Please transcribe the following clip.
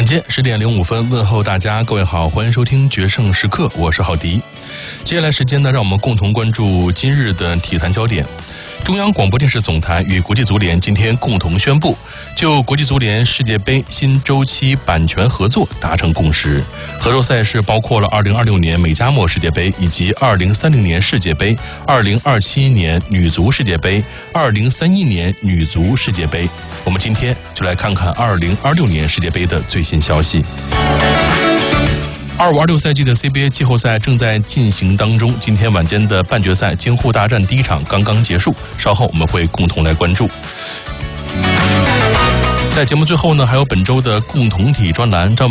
晚间10点05分，问候大家，各位好，欢迎收听决胜时刻，我是郝迪。接下来时间呢，让我们共同关注今日的体坛焦点。中央广播电视总台与国际足联今天共同宣布，就国际足联世界杯新周期版权合作达成共识。合作赛事包括了2026年美加墨世界杯以及2030年世界杯、2027年女足世界杯、2031年女足世界杯。我们今天就来看看2026年世界杯的最新消息。25-26赛季的 CBA 季后赛正在进行当中，今天晚间的半决赛京沪大战第一场刚刚结束，稍后我们会共同来关注。在节目最后呢，还有本周的共同体专栏，